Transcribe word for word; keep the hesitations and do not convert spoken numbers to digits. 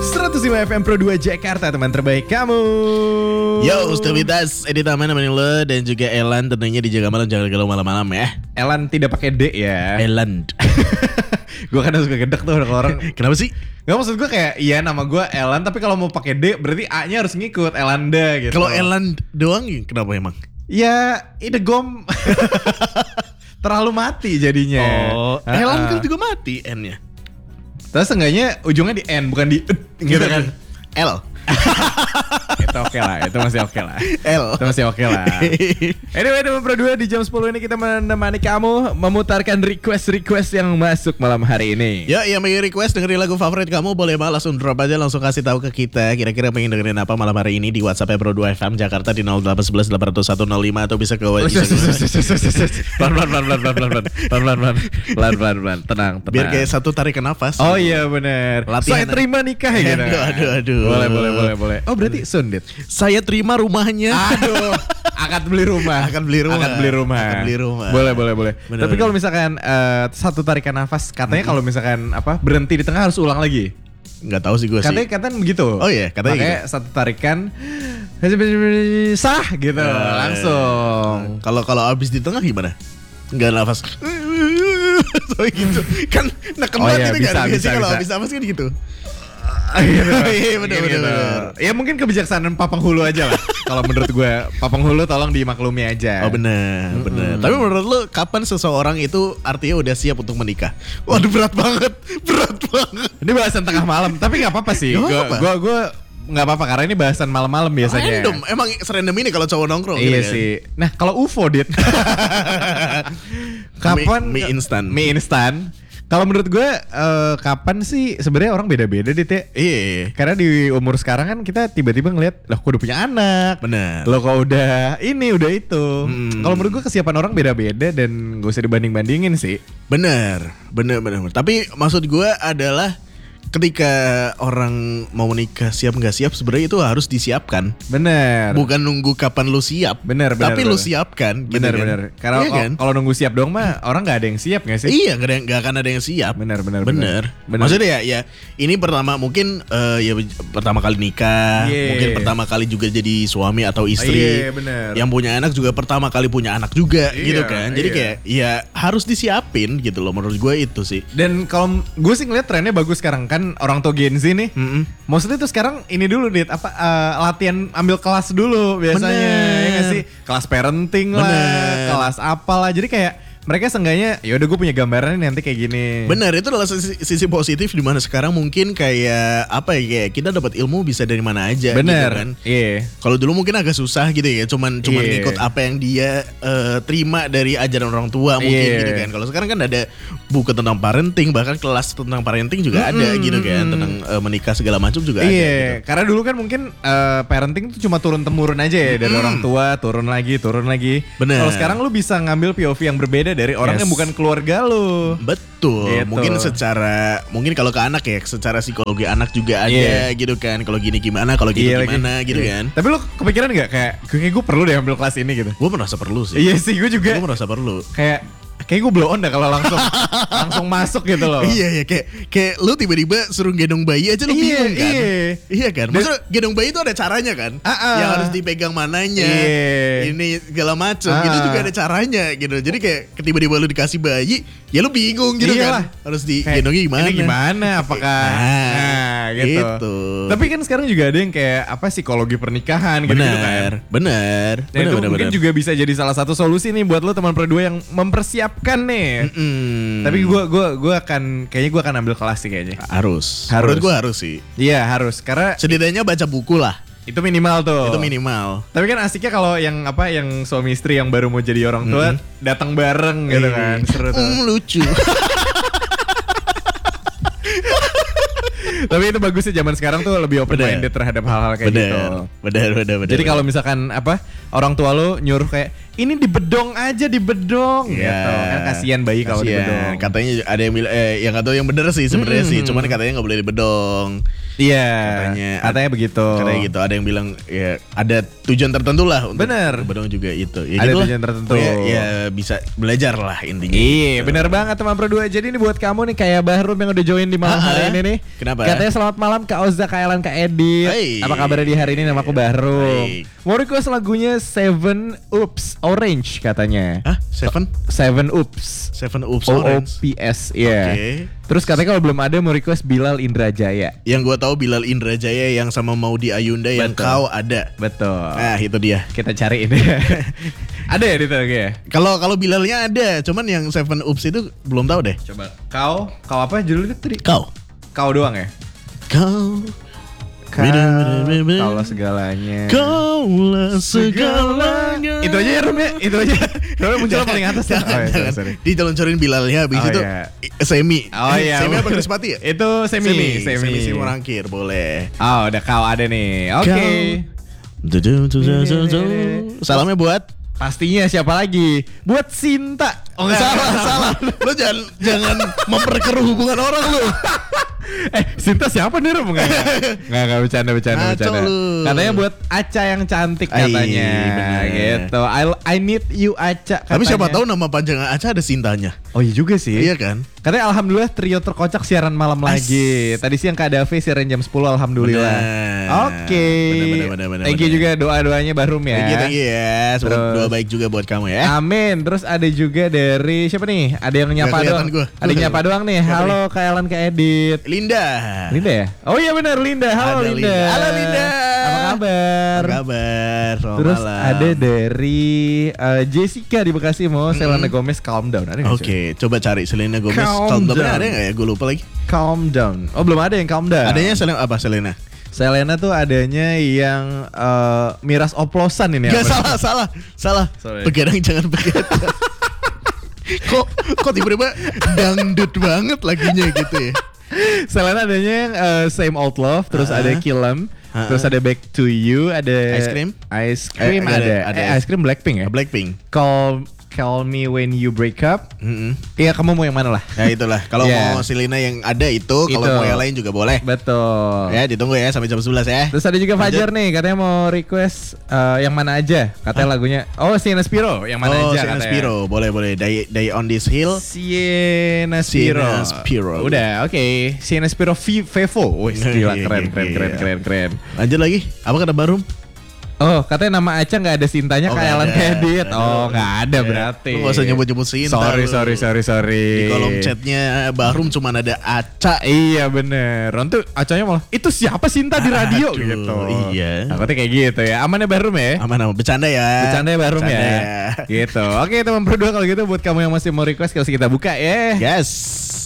seratus lima F M Pro dua Jakarta, teman terbaik kamu. Yo, Stabilitas, Edi Taman nemenin lo. Dan juga Elan tentunya dijaga malam, jangan galau malam-malam ya. Elan tidak pakai D ya. Elan. Gue kadang suka gedek tuh orang. Kenapa sih? Gak, maksud gue kayak iya nama gue Elan, tapi kalau mau pakai D berarti A-nya harus ngikut Elanda gitu. Kalau Elan doang kenapa emang? Ya idegom. Terlalu mati jadinya. Oh, Elan kan juga mati N-nya. Terus seenggaknya ujungnya di N bukan di E gitu kan. L. Itu oke okay lah, itu masih oke okay lah. L. Itu masih oke okay lah. Anyway, teman Pro dua di jam sepuluh ini kita menemani kamu memutarkan request-request yang masuk malam hari ini. Ya, yang pengen request dengerin lagu favorit kamu boleh banget langsung drop aja, langsung kasih tahu ke kita kira-kira pengen dengerin apa malam hari ini di WhatsApp Pro dua F M Jakarta di nol delapan satu satu delapan nol satu nol lima atau bisa ke pelan-pelan pelan-pelan pelan-pelan pelan-pelan pelan-pelan tenang, tenang. Biar kayak satu tarikan nafas. Oh iya benar. Saya terima nikah ya. Aduh, aduh, aduh. Boleh, boleh, boleh, boleh. Oh berarti Sundit. Saya terima rumahnya. Aduh, akan beli rumah. Akan beli rumah. Akan beli rumah. Akan beli rumah. Boleh, boleh, boleh. Bener, Tapi bener. kalau misalkan uh, satu tarikan nafas, katanya kalau misalkan apa berhenti di tengah harus ulang lagi. Nggak tahu sih gue sih. Katanya katanya begitu. Oh iya, katanya Makanya gitu. satu tarikan sah gitu Uh, langsung. Kalau kalau abis di tengah gimana? Nggak nafas. So gitu. Kan neken Oh banget iya, gitu bisa, kan. bisa, Biasanya kalau bisa. abis nafas kan gitu. Gitu. Iya, bener, Gitu. bener, bener. Ya mungkin kebijaksanaan Papang Hulu aja lah. Kalau menurut gue Papang Hulu tolong dimaklumi aja. Oh benar, benar. Tapi menurut lu kapan seseorang itu artinya udah siap untuk menikah? Waduh berat banget, berat banget. Ini bahasan tengah malam, tapi nggak apa-apa sih. Nggak Gue apa-apa. gue gue nggak apa-apa karena ini bahasan malam-malam biasanya. Random, emang serandom ini kalau cowok nongkrong. Iya gitu kan? sih. Nah kalau U F O dit, kapan Mie- mie instan. Mie instan. Kalau menurut gue eh, kapan sih sebenarnya orang beda-beda dit ya. Iya, Karena di umur sekarang kan kita tiba-tiba ngelihat, lah kok udah punya anak. benar. Lo kok udah ini udah itu. Hmm. Kalau menurut gue kesiapan orang beda-beda dan gak usah dibanding-bandingin sih. Benar, benar, benar. benar. Tapi maksud gue adalah ketika orang mau menikah siap nggak siap sebenarnya itu harus disiapkan. Bener. Bukan nunggu kapan lu siap. Bener, bener, Tapi bener. lu siapkan. Gitu Bener kan. bener. Karena Iya kalau kan? kalau nunggu siap dong mah orang nggak ada yang siap nggak sih? Iya, gak, ada yang, gak akan ada yang siap. Bener bener Bener. bener. Maksudnya ya, ya ini pertama mungkin eh, ya pertama kali nikah, Iya. mungkin pertama kali juga jadi suami atau istri. Iya, bener. Yang punya anak juga pertama kali punya anak juga, Iya, gitu kan. Jadi iya. kayak ya harus disiapin gitu loh, menurut gue itu sih. Dan kalau gue sih ngeliat trennya bagus sekarang kan orang tua Gen Z nih. Mm-mm. Maksudnya tuh sekarang ini dulu dit apa eh, latihan ambil kelas dulu biasanya. Bener. Ya nggak sih? Kelas parenting lah, Bener. kelas apalah. Jadi kayak mereka seenggaknya ya udah gue punya gambaran nih nanti kayak gini. Benar, itu adalah sisi, sisi positif di mana sekarang mungkin kayak apa ya, kayak kita dapat ilmu bisa dari mana aja. Bener. Gitu kan. Iya. Kalau dulu mungkin agak susah gitu ya, cuman cuman Iya. ngikut apa yang dia eh, terima dari ajaran orang tua mungkin Iya. gitu kan. Kalau sekarang kan ada buku tentang parenting, bahkan kelas tentang parenting juga ada Mm-mm, gitu kan, mm-mm. tentang eh, menikah segala macam juga ada. Iya, Gitu. karena dulu kan mungkin eh, parenting itu cuma turun temurun aja ya dari Mm. orang tua, turun lagi, turun lagi. Bener. Kalau sekarang lu bisa ngambil P O V yang berbeda dari orang Yes. yang bukan keluarga lu. Betul. Gitu. Mungkin secara mungkin kalau ke anak ya, secara psikologi anak juga ada Iya. gitu kan. Kalau gini gimana, kalau gitu Iya lagi. gimana gitu Iya. kan. Tapi lu kepikiran nggak kayak kayak gue perlu deh ambil kelas ini gitu? Gue merasa perlu sih. Iya sih, gue juga Gue merasa perlu. kayak kayak gue blow on dah kalau langsung langsung masuk gitu loh. Iya ya, kayak kayak lu tiba-tiba suruh gendong bayi aja lu Iya, bingung kan. iya. Iya kan. Maksudnya gendong bayi itu ada caranya kan. Ah, ah. Yang harus dipegang mananya. Iya. Ini segala macam. Ah. Itu juga ada caranya gitu. Jadi kayak tiba-tiba lu dikasih bayi, ya lu bingung gitu Iyalah. kan. Harus Kayak, digendongnya gimana. Ini gimana? Apakah Nah, nah, gitu. gitu. Tapi kan sekarang juga ada yang kayak apa psikologi pernikahan gitu, kan. Benar, benar. Dan Benar, itu benar, mungkin benar. juga bisa jadi salah satu solusi nih buat lo teman berdua yang mempersiapkan nih. Mm-mm. Tapi gue gua gua akan kayaknya gue akan ambil kelas sih kayaknya. harus. Harus. Menurut gue harus sih. Iya harus karena Setidaknya baca buku lah. itu minimal tuh. Itu minimal. Tapi kan asiknya kalau yang apa yang suami istri yang baru mau jadi orang tua datang bareng gitu kan. Seru tuh. Mm, lucu. Tapi itu bagusnya zaman sekarang tuh lebih open Bener. minded terhadap hal-hal kayak gitu. Benar, benar, benar, benar. Jadi kalau misalkan apa orang tua lo nyuruh kayak ini dibedong aja dibedong Iya. gitu kan kasihan bayi kalau Kasian. dibedong. Katanya ada yang bilang eh yang atau yang bener sih sebenarnya Mm-mm. sih, cuman katanya nggak boleh dibedong. Iya. Katanya, katanya begitu. Katanya gitu. Ada yang bilang ya ada tujuan tertentu lah untuk bener. Bedong juga itu. Ya, ada gitu tujuan lah. tertentu. Ya, ya bisa belajar lah intinya. Iya, gitu. bener banget teman Pro dua. Jadi ini buat kamu nih kayak Bahrum yang udah join di malam hari ini nih. Kenapa? Katanya selamat malam Kak Oza, Kak Elan, Kak Edit. Hey. Apa kabar di hari ini? Nama aku Bahrum. Hey. Mau request lagunya Seven Oops Orange katanya. Hah? Seven? Seven Oops. Seven Oops O O Orange. P S, iya. Oke. Terus katanya kalau belum ada mau request Bilal Indrajaya. Yang gue tahu Bilal Indrajaya yang sama Maudy Ayunda yang Betul. kau ada. Betul. Nah itu dia. Kita cari ini. Ada ya di tadi ya? Kalau kalau Bilalnya ada, cuman yang Seven Oops itu belum tahu deh. Coba. Kau, kau apa judulnya tadi? Kau. Kau doang ya? Kau. Kau, Beda-beda-beda. kaulah segalanya. Kaulah segalanya. Itu aja ya Rum ya? Itu aja. Rum muncul paling atas ya? Jangan, Oh, ya, jangan. sorry, sorry. Dicelon-celonin Bilalnya habis Oh, itu iya. i- Semi. Oh iya. Semi apa Krispati ya? Itu semi. Semi. Semi. Semi, Semi Morangkir boleh. Oh udah kau ada nih. Oke. Kau. Salamnya buat Pastinya siapa lagi? Buat Sinta. Oh salah, salah. Lo jangan jangan memperkeruh hubungan orang lu. Eh, Sinta siapa nih Rum? Enggak, enggak, enggak bercanda, bercanda, Ngaco bercanda. lu. Katanya buat Aca yang cantik Ai, katanya. bener. Gitu. I, I need you Aca katanya. Tapi siapa tahu nama panjang Aca ada Sintanya. Oh iya juga sih. Iya kan? Katanya alhamdulillah trio terkocak siaran malam As- lagi. Tadi siang Kak Davi siaran jam sepuluh alhamdulillah. Bener. Oke. Bener, bener, bener, bener, Thank you bener. juga doa-doanya Bahrum ya. Thank you, thank you ya. Semoga Terus- doa baik juga buat kamu ya. Amin. Terus ada juga dari siapa nih? Ada yang nyapa kelihatan doang. gua. Ada yang nyapa doang nih. Siapa Halo Kak Elan, Kak Edit. Linda. Linda ya? Oh iya benar Linda. Halo Ada Linda. Linda. Halo Linda. Apa kabar? Apa kabar? Selamat Terus malam. ada dari uh, Jessica di Bekasi mau Selena Gomez Calm Down. Ada nggak sih? Oke, coba cari Selena Gomez. Calm Calm down down. ada nggak ya? Gue lupa lagi. Calm Down. Oh belum ada yang Calm Down. Adanya Selena apa Selena? Selena tuh adanya yang uh, miras oplosan ini. Gak apa? salah, salah, salah. Sorry. Begadang jangan begadang. kok kok tiba-tiba dangdut banget laginya gitu ya? Selena adanya yang uh, Same Old Love, terus Uh-uh. ada Kill 'Em, Uh-uh. terus ada Back to You, ada Ice Cream? Ice Cream Eh, ada- ada, ada. Eh, Ice Cream Blackpink ya. Blackpink. Call Call Me When You Break Up. Mm-mm. Iya kamu mau yang mana lah? Ya itulah. Kalau Yeah. mau Selena yang ada itu, kalau Itu. mau yang lain juga boleh. Betul. Ya ditunggu ya sampai jam sebelas ya. Terus ada juga Lanjut. Fajar nih katanya mau request uh, yang mana aja. Katanya lagunya oh Sienna Spiro yang mana oh, aja Sienna katanya. Spiro, boleh boleh. Day, Day on this hill. Sienna Spiro. Sienna Spiro. Udah, oke. Sienna Spiro V- Vevo. Wih, gila Iya, keren iya, keren iya. keren keren keren. Lanjut lagi. Apa kata Barum? Oh, katanya nama Aca nggak ada Sintanya Oh, kayak nggak Alan ada. Edit. Aduh. Oh, nggak ada Ya, berarti. lu nggak usah nyebut-nyebut Sinta, Sorry, lu. sorry, sorry, sorry. Di kolom chatnya Barum cuma ada Aca. Iya bener. Nanti Acanya malah itu siapa Sinta di radio Aduh, gitu. iya. Takutnya kayak gitu ya. Aman ya Barum ya? Aman aman. Bercanda ya. Bercanda ya Barum Bercanda ya. Gitu. Oke teman berdua kalau gitu buat kamu yang masih mau request kalau kita buka ya. Yes.